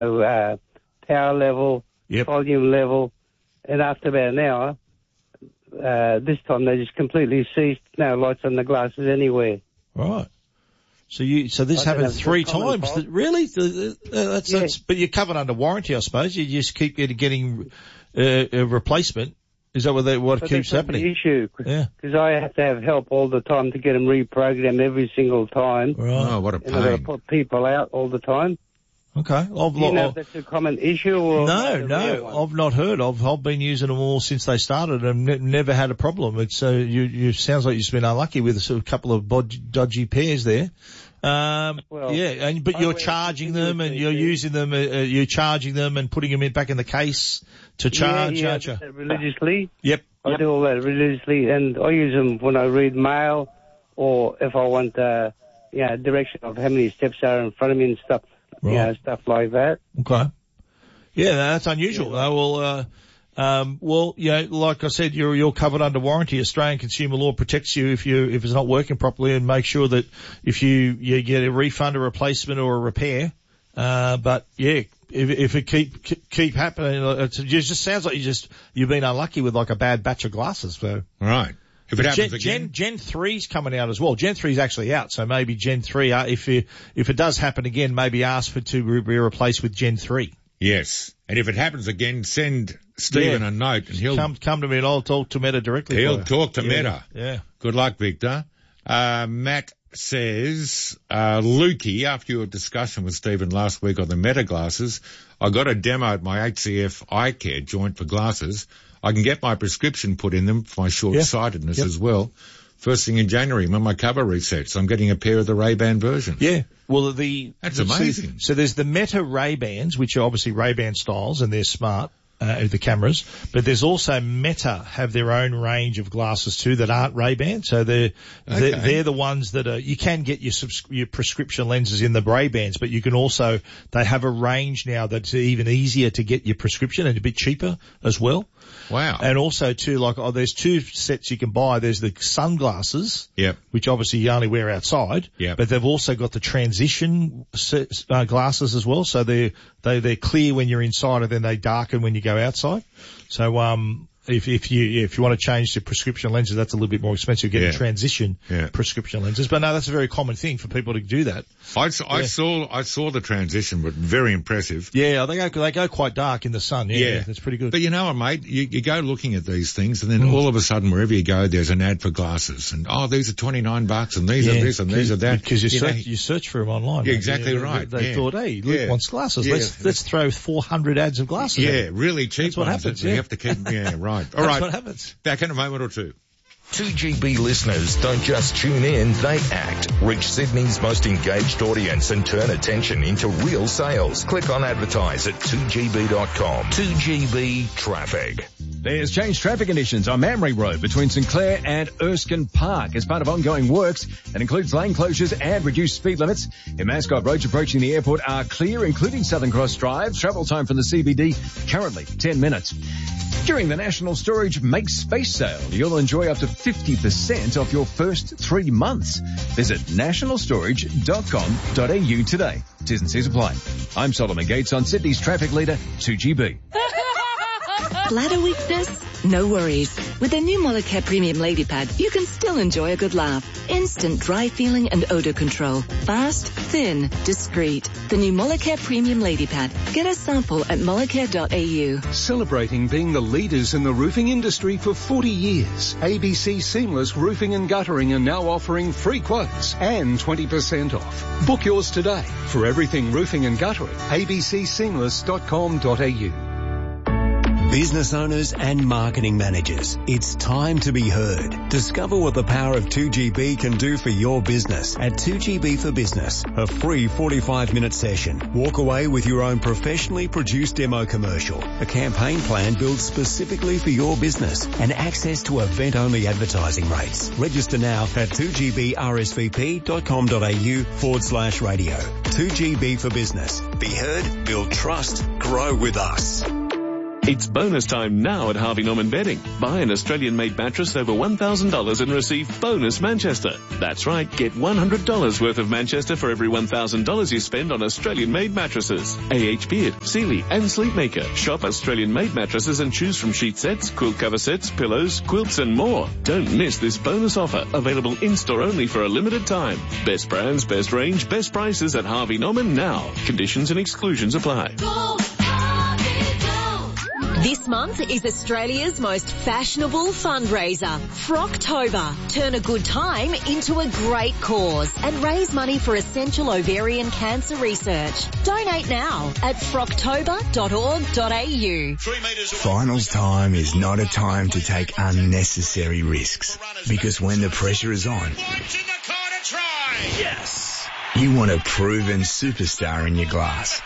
power level, volume level, and after about an hour, this time they just completely ceased. No lights on the glasses anywhere. Right. So this happened 3 times. Really? That's, but you're covered under warranty, I suppose. You just keep getting a replacement. Is that what keeps happening? The issue, because I have to have help all the time to get them reprogrammed every single time. Right. Oh, what a pain. And I've got to put people out all the time. Okay. Do you know if that's a common issue? Or No, I've not heard of. I've been using them all since they started and never had a problem. It's you sounds like you've been unlucky with a couple of dodgy pairs there. But you're charging them and you're using them. You're charging them and putting them back in the case to charge, aren't you? Religiously. Yep. I do all that religiously, and I use them when I read mail or if I want direction of how many steps are in front of me and stuff. Right. Stuff like that. Okay. Yeah, that's unusual. Like I said, you're covered under warranty. Australian consumer law protects you if it's not working properly, and make sure that if you get a refund, a replacement, or a repair. But if it keep happening, it just sounds like you've been unlucky with like a bad batch of glasses. So. Right. If it happens again. Gen 3's coming out as well. Gen 3's actually out, so maybe Gen 3, if it does happen again, maybe ask to be replaced with Gen 3. Yes. And if it happens again, send Stephen a note and he'll come to me and I'll talk to Meta directly. He'll talk to Meta. Yeah. Good luck, Victor. Matt says, Lukey, after your discussion with Stephen last week on the Meta glasses, I got a demo at my HCF eye care joint for glasses. I can get my prescription put in them for my short-sightedness as well. First thing in January when my cover resets, I'm getting a pair of the Ray-Ban versions. Yeah. Well, that's amazing. So there's the Meta Ray-Bans, which are obviously Ray-Ban styles, and they're smart, the cameras. But there's also Meta have their own range of glasses too that aren't Ray-Ban. So they're the ones that you can get your prescription lenses in the Ray-Bans, but you can also, they have a range now that's even easier to get your prescription and a bit cheaper as well. Wow. And also too, there's 2 sets you can buy. There's the sunglasses, which obviously you only wear outside, but they've also got the transition glasses as well. So they're clear when you're inside and then they darken when you go outside. So, if you want to change to prescription lenses, that's a little bit more expensive. Getting transition prescription lenses, but no, that's a very common thing for people to do that. I saw the transition, but very impressive. Yeah, they go quite dark in the sun. Yeah, that's pretty good. But you know what, mate? You go looking at these things, and then all of a sudden, wherever you go, there's an ad for glasses, and these are $29, and these are this, and these are that. Because you search for them online. Yeah, exactly right. They thought, hey, Luke wants glasses. Let's throw 400 ads of glasses. Yeah, really cheap. That's what happens. You have to keep. Yeah, right. All right. That's what happens. Back in a moment or two. 2GB listeners don't just tune in, they act. Reach Sydney's most engaged audience and turn attention into real sales. Click on advertise at 2gb.com. 2GB Traffic. There's changed traffic conditions on Mamre Road between St Clair and Erskine Park as part of ongoing works that includes lane closures and reduced speed limits. In Mascot, roads approaching the airport are clear, including Southern Cross Drive. Travel time from the CBD currently 10 minutes. During the National Storage Make Space Sale, you'll enjoy up to 50% off your first 3 months. Visit nationalstorage.com.au today. T's and C's apply. I'm Solomon Gates on Sydney's traffic leader, 2GB. Bladder weakness? No worries. With the new Molicare Premium Lady Pad, you can still enjoy a good laugh. Instant dry feeling and odor control. Fast, thin, discreet. The new Molicare Premium Lady Pad. Get a sample at molicare.au. Celebrating being the leaders in the roofing industry for 40 years, ABC Seamless Roofing and Guttering are now offering free quotes and 20% off. Book yours today. For everything roofing and guttering, abcseamless.com.au. Business owners and marketing managers, it's time to be heard. Discover what the power of 2GB can do for your business at 2GB for Business, a free 45-minute session. Walk away with your own professionally produced demo commercial, a campaign plan built specifically for your business, and access to event-only advertising rates. Register now at 2gbrsvp.com.au/radio. 2GB for Business. Be heard, build trust, grow with us. It's bonus time now at Harvey Norman Bedding. Buy an Australian-made mattress over $1,000 and receive bonus Manchester. That's right, get $100 worth of Manchester for every $1,000 you spend on Australian-made mattresses. AH Beard, Sealy and Sleepmaker. Shop Australian-made mattresses and choose from sheet sets, quilt cover sets, pillows, quilts and more. Don't miss this bonus offer, available in-store only for a limited time. Best brands, best range, best prices at Harvey Norman now. Conditions and exclusions apply. This month is Australia's most fashionable fundraiser, Frocktober. Turn a good time into a great cause and raise money for essential ovarian cancer research. Donate now at frocktober.org.au. Finals time is not a time to take unnecessary risks, because when the pressure is on, yes, you want a proven superstar in your glass.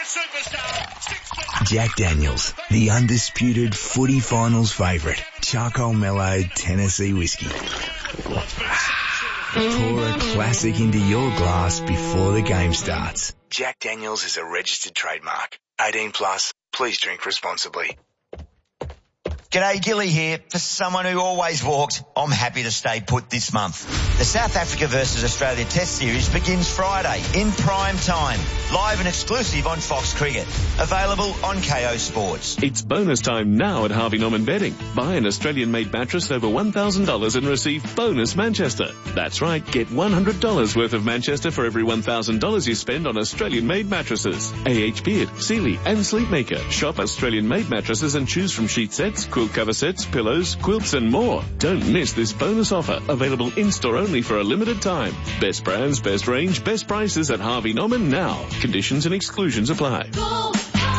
Jack Daniels, the undisputed footy finals favourite. Charcoal mellowed Tennessee whiskey. Pour a classic into your glass before the game starts. Jack Daniels is a registered trademark. 18 plus. Please drink responsibly. G'day, Gilly here. For someone who always walked, I'm happy to stay put this month. The South Africa versus Australia Test Series begins Friday in prime time. Live and exclusive on Fox Cricket. Available on KO Sports. It's bonus time now at Harvey Norman Bedding. Buy an Australian-made mattress over $1,000 and receive bonus Manchester. That's right, get $100 worth of Manchester for every $1,000 you spend on Australian-made mattresses. AH Beard, Sealy and Sleepmaker. Shop Australian-made mattresses and choose from sheet sets, quilt cover sets, pillows, quilts and more. Don't miss this bonus offer, available in-store only for a limited time. Best brands, best range, best prices at Harvey Norman now. Conditions and exclusions apply. Go,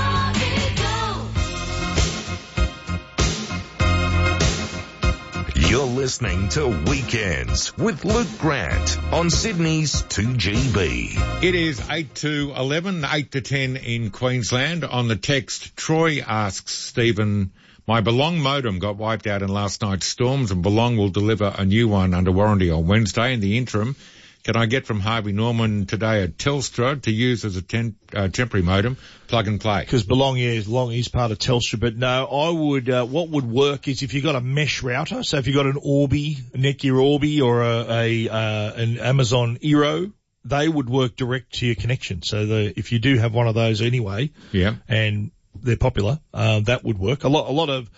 Harvey, go. You're listening to Weekends with Luke Grant on Sydney's 2GB. It is 8 to 11, 8 to 10 in Queensland. On the text, Troy asks Stephen, my Belong modem got wiped out in last night's storms and Belong will deliver a new one under warranty on Wednesday. In the interim, can I get from Harvey Norman today a Telstra to use as a temporary modem, plug and play? Because Belong is part of Telstra, but no, I would, what would work is if you got a mesh router, so if you got an Orbi, Netgear Orbi or an Amazon Eero, they would work direct to your connection. So if you do have one of those anyway, yeah, and they're popular, that would work. A lot of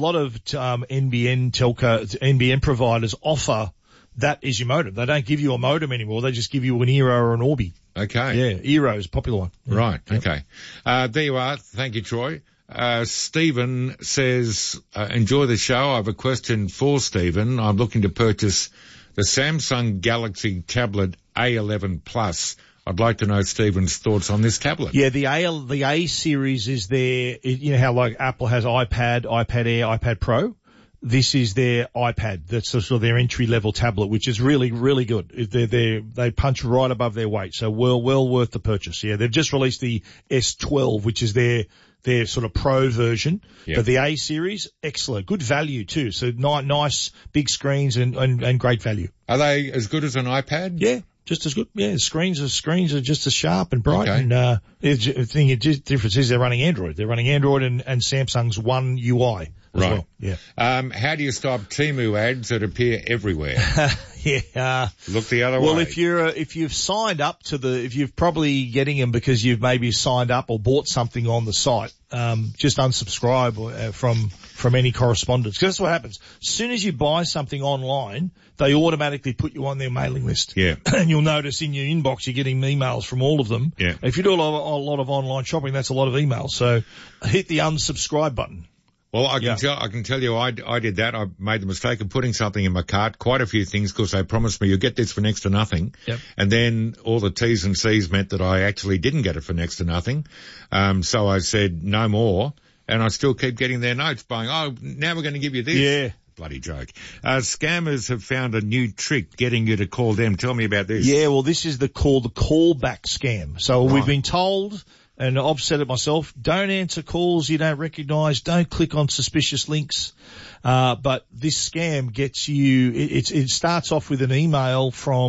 NBN providers offer that is your modem. They don't give you a modem anymore. They just give you an Eero or an Orbi. Okay. Yeah, Eero is a popular one. Right. Yep. Okay. There you are. Thank you, Troy. Stephen says, enjoy the show. I have a question for Stephen. I'm looking to purchase the Samsung Galaxy tablet A11 Plus. I'd like to know Stephen's thoughts on this tablet. Yeah, the A series is their, you know how like Apple has iPad, iPad Air, iPad Pro? This is their iPad. That's sort of their entry-level tablet, which is really, really good. They punch right above their weight, so well worth the purchase. Yeah, they've just released the S12, which is their sort of pro version. Yep. But the A series, excellent. Good value too. So nice big screens and great value. Are they as good as an iPad? Yeah. Just as good. Yeah, screens are just as sharp and bright. Okay. And, the difference is they're running Android. They're running Android and Samsung's One UI as right. well. Yeah. How do you stop Temu ads that appear everywhere? Yeah. Look the other way. Well, if you've signed up if you've probably getting them because you've maybe signed up or bought something on the site, just unsubscribe from any correspondence. Because that's what happens. As soon as you buy something online, they automatically put you on their mailing list. Yeah. And you'll notice in your inbox you're getting emails from all of them. Yeah. If you do a lot of online shopping, that's a lot of emails. So hit the unsubscribe button. Well, I can tell you I did that. I made the mistake of putting something in my cart, quite a few things, because they promised me you'll get this for next to nothing. Yep. And then all the T's and C's meant that I actually didn't get it for next to nothing. So I said no more, and I still keep getting their notes going, oh, now we're going to give you this. Yeah. Bloody joke. Scammers have found a new trick getting you to call them. Tell me about this. Yeah, well, this is the callback scam. So We've been told, and I've said it myself, don't answer calls you don't recognise, don't click on suspicious links. But this scam gets you, it starts off with an email from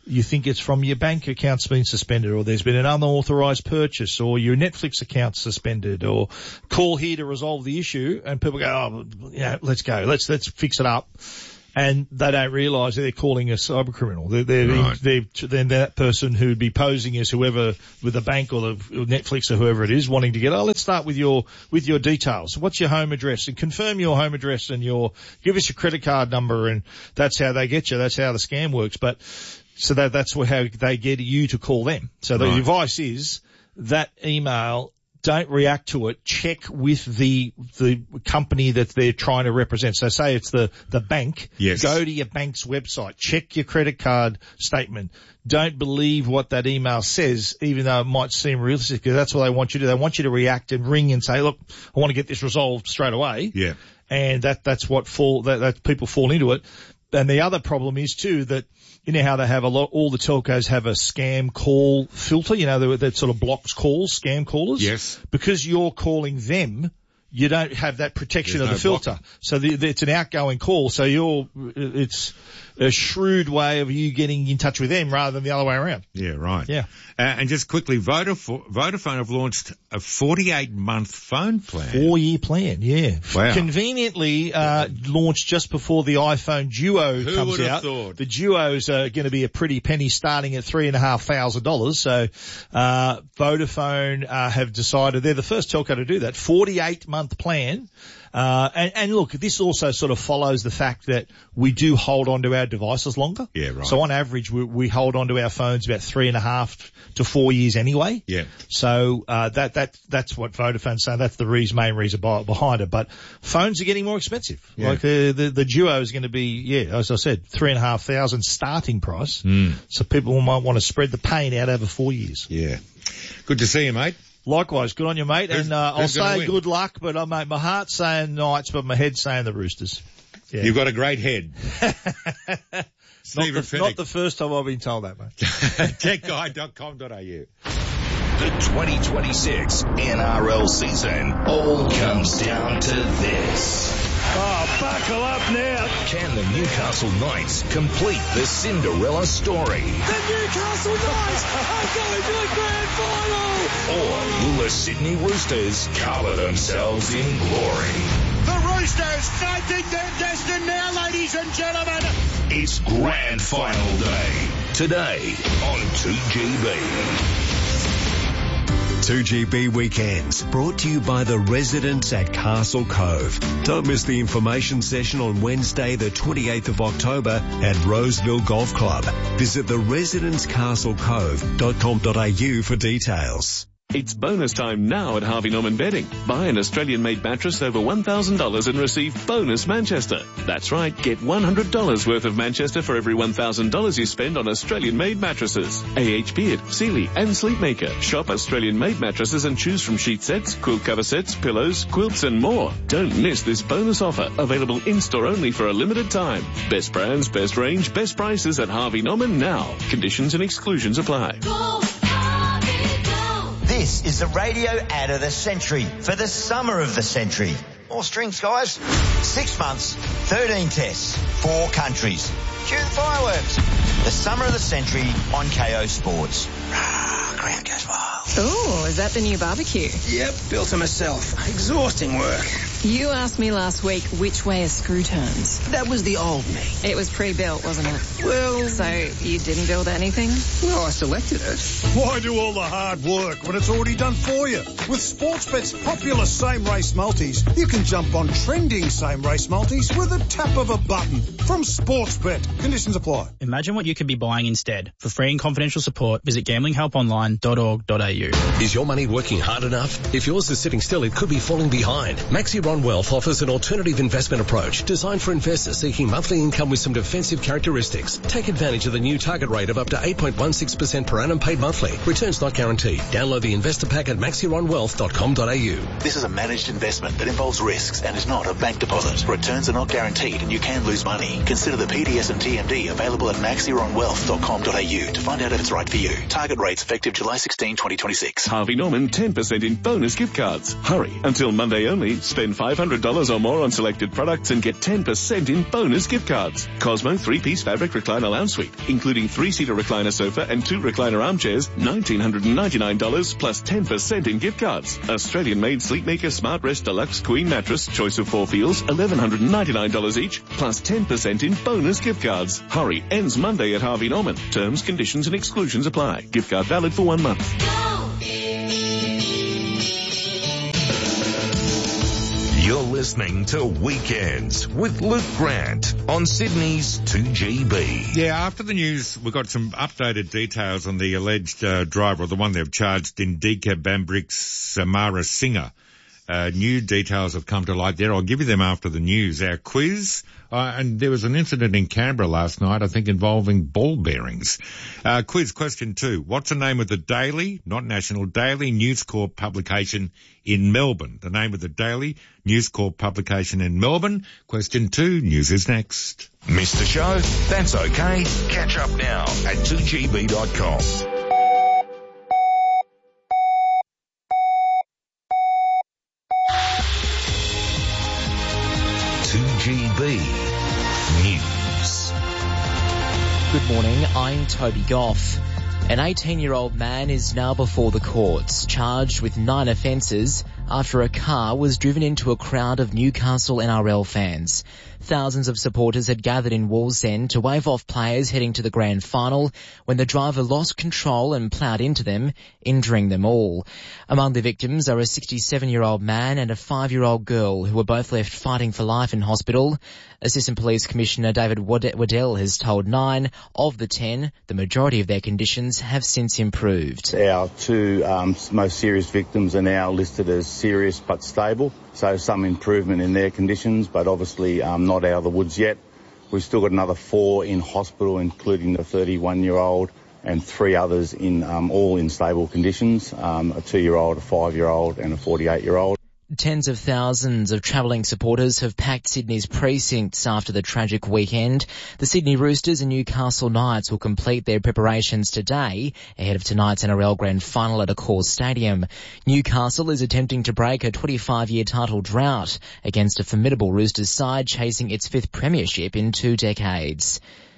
you think it's from your bank account's been suspended, or there's been an unauthorised purchase, or your Netflix account's suspended, or call here to resolve the issue, and people go, let's go, let's fix it up. And they don't realise they're calling a cyber criminal. They're that person who'd be posing as whoever with the bank or the Netflix or whoever it is, wanting to get, let's start with your details. What's your home address? And confirm your home address and give us your credit card number, and that's how they get you. That's how the scam works. But, so that's how they get you to call them. So the advice is that email, don't react to it. Check with the company that they're trying to represent. So say it's the bank. Yes. Go to your bank's website. Check your credit card statement. Don't believe what that email says, even though it might seem realistic, because that's what they want you to do. They want you to react and ring and say, look, I want to get this resolved straight away. Yeah. And that's what that people fall into it. And the other problem is too that, you know how they have all the telcos have a scam call filter, that sort of blocks calls, scam callers? Yes. Because you're calling them, you don't have that protection of the filter. Blocking. So it's an outgoing call, so it's a shrewd way of you getting in touch with them rather than the other way around. Yeah, right. Yeah. And just quickly, Vodafone have launched a 48-month phone plan. 4-year plan, yeah. Wow. Conveniently launched just before the iPhone Duo Who comes would have out. thought? The Duos are going to be a pretty penny, starting at $3,500. So Vodafone have decided they're the first telco to do that. 48-month plan. And look, this also sort of follows the fact that we do hold on to our devices longer. Yeah, right. So on average, we hold on to our phones about 3.5 to 4 years anyway. Yeah. So, that's what Vodafone's saying. That's the main reason behind it. But phones are getting more expensive. Yeah. Like the Duo is going to be, as I said, $3,500 starting price. So people might want to spread the pain out over 4 years. Yeah. Good to see you, mate. Likewise, good on you, mate. I'll say good luck, but mate, my heart's saying Knights, but my head's saying the Roosters. Yeah. You've got a great head. Not the first time I've been told that, mate. Techguide.com.au. The 2026 NRL season all comes down to this. Oh, buckle up now. Can the Newcastle Knights complete the Cinderella story? The Newcastle Knights are going to the grand final. Or will the Sydney Roosters cover themselves in glory? The Roosters fighting their destiny now, ladies and gentlemen. It's grand final day. Today on 2GB. 2GB Weekends, brought to you by the residents at Castle Cove. Don't miss the information session on Wednesday, the 28th of October at Roseville Golf Club. Visit the residentscastlecove.com.au for details. It's bonus time now at Harvey Norman Bedding. Buy an Australian-made mattress over $1,000 and receive bonus Manchester. That's right, get $100 worth of Manchester for every $1,000 you spend on Australian-made mattresses. AH Beard, Sealy and Sleepmaker. Shop Australian-made mattresses and choose from sheet sets, quilt cover sets, pillows, quilts and more. Don't miss this bonus offer, available in-store only for a limited time. Best brands, best range, best prices at Harvey Norman now. Conditions and exclusions apply. This is the radio ad of the century for the summer of the century. More strings, guys. 6 months, 13 tests, 4 countries. Cue the fireworks. The summer of the century on KO Sports. Ground goes wild. Oh, is that the new barbecue? Yep, built it myself. Exhausting work. You asked me last week which way a screw turns. That was the old me. It was pre-built, wasn't it? Well... So you didn't build anything? Well, I selected it. Why do all the hard work when it's already done for you? With Sportsbet's popular same-race multis, you can jump on trending same-race multis with a tap of a button. From Sportsbet. Conditions apply. Imagine what you could be buying instead. For free and confidential support, visit gamblinghelponline.org.au. Is your money working hard enough? If yours is sitting still, it could be falling behind. Maxiron Wealth offers an alternative investment approach designed for investors seeking monthly income with some defensive characteristics. Take advantage of the new target rate of up to 8.16% per annum paid monthly. Returns not guaranteed. Download the investor pack at maxironwealth.com.au. This is a managed investment that involves risks and is not a bank deposit. Returns are not guaranteed and you can lose money. Consider the PDS and TMD available at maxironwealth.com.au to find out if it's right for you. Target rates effective July 16, 2020. 2026. Harvey Norman 10% in bonus gift cards. Hurry, until Monday only. Spend $500 or more on selected products and get 10% in bonus gift cards. Cosmo 3-piece fabric recliner lounge suite, including 3-seater recliner sofa and 2 recliner armchairs, $1,999 plus 10% in gift cards. Australian-made Sleepmaker Smart Rest Deluxe Queen Mattress, choice of 4 feels, $1,199 each, plus 10% in bonus gift cards. Hurry, ends Monday at Harvey Norman. Terms, conditions and exclusions apply. Gift card valid for 1 month. You're listening to Weekends with Luke Grant on Sydney's 2GB. Yeah, after the news, we've got some updated details on the alleged driver, or the one they've charged, Indika Bambrik's Samara Singer. New details have come to light there. I'll give you them after the news. Our quiz, and there was an incident in Canberra last night, I think, involving ball bearings. Quiz question 2. What's the name of the daily, not national, daily News Corp publication in Melbourne? The name of the daily News Corp publication in Melbourne. Question 2. News is next. Missed the show? That's okay. Catch up now at 2gb.com. GB News. Good morning, I'm Toby Goff. An 18-year-old man is now before the courts, charged with 9 offences after a car was driven into a crowd of Newcastle NRL fans. Thousands of supporters had gathered in Wallsend to wave off players heading to the grand final when the driver lost control and ploughed into them, injuring them all. Among the victims are a 67-year-old man and a 5-year-old girl who were both left fighting for life in hospital. Assistant Police Commissioner David Waddell has told 9 of the 10, the majority of their conditions have since improved. Our 2 most serious victims are now listed as serious but stable, so some improvement in their conditions, but obviously not out of the woods yet. We've still got another 4 in hospital, including the 31-year-old and 3 others in all in stable conditions, a 2-year-old, a 5-year-old and a 48-year-old. Tens of thousands of travelling supporters have packed Sydney's precincts after the tragic weekend. The Sydney Roosters and Newcastle Knights will complete their preparations today ahead of tonight's NRL Grand Final at Accor Stadium. Newcastle is attempting to break a 25-year title drought against a formidable Roosters side chasing its 5th premiership in 2 decades.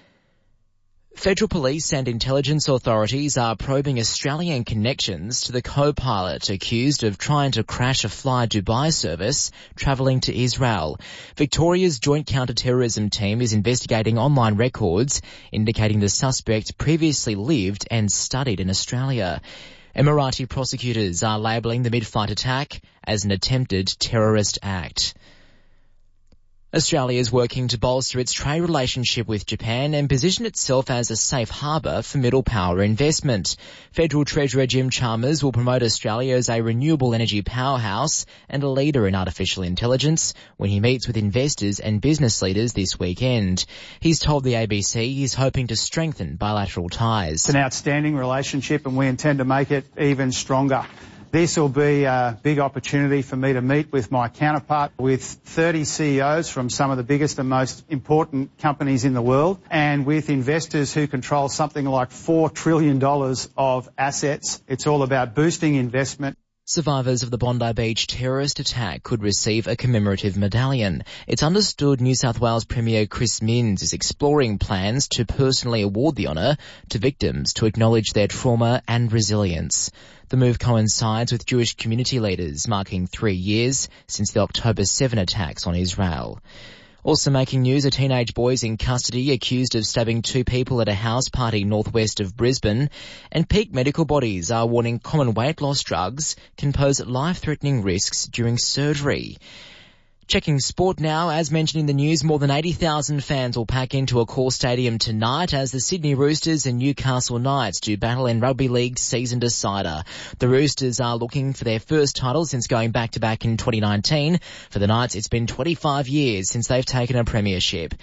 Federal police and intelligence authorities are probing Australian connections to the co-pilot accused of trying to crash a Fly Dubai service travelling to Israel. Victoria's Joint Counter-Terrorism Team is investigating online records indicating the suspect previously lived and studied in Australia. Emirati prosecutors are labelling the mid-flight attack as an attempted terrorist act. Australia is working to bolster its trade relationship with Japan and position itself as a safe harbour for middle power investment. Federal Treasurer Jim Chalmers will promote Australia as a renewable energy powerhouse and a leader in artificial intelligence when he meets with investors and business leaders this weekend. He's told the ABC he's hoping to strengthen bilateral ties. It's an outstanding relationship and we intend to make it even stronger. This will be a big opportunity for me to meet with my counterpart, with 30 CEOs from some of the biggest and most important companies in the world, and with investors who control something like $4 trillion of assets. It's all about boosting investment. Survivors of the Bondi Beach terrorist attack could receive a commemorative medallion. It's understood New South Wales Premier Chris Minns is exploring plans to personally award the honour to victims to acknowledge their trauma and resilience. The move coincides with Jewish community leaders marking 3 years since the October 7 attacks on Israel. Also making news, a teenage boy is in custody accused of stabbing 2 people at a house party northwest of Brisbane. And peak medical bodies are warning common weight loss drugs can pose life-threatening risks during surgery. Checking sport now, as mentioned in the news, more than 80,000 fans will pack into Accor Stadium tonight as the Sydney Roosters and Newcastle Knights do battle in Rugby League's season decider. The Roosters are looking for their first title since going back-to-back in 2019. For the Knights, it's been 25 years since they've taken a premiership.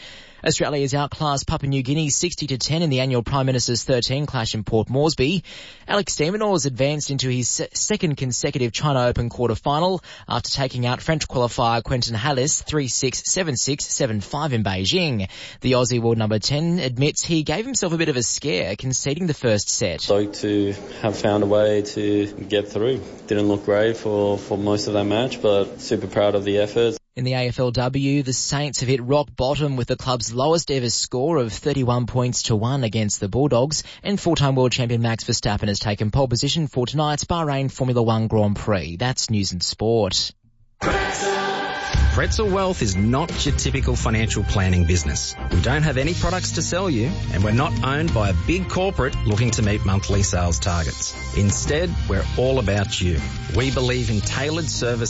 Australia has outclassed Papua New Guinea 60-10 in the annual Prime Minister's 13 clash in Port Moresby. Alex de Minaur has advanced into his second consecutive China Open quarter-final after taking out French qualifier Quentin Halys 3-6, 7-6, 7-5 in Beijing. The Aussie world number 10 admits he gave himself a bit of a scare, conceding the first set. Stoked to have found a way to get through. Didn't look great for most of that match, but super proud of the effort. In the AFLW, the Saints have hit rock bottom with the club's lowest ever score of 31 points to 1 against the Bulldogs, and four-time world champion Max Verstappen has taken pole position for tonight's Bahrain Formula One Grand Prix. That's news and sport. Pretzel Wealth is not your typical financial planning business. We don't have any products to sell you, and we're not owned by a big corporate looking to meet monthly sales targets. Instead, we're all about you. We believe in tailored service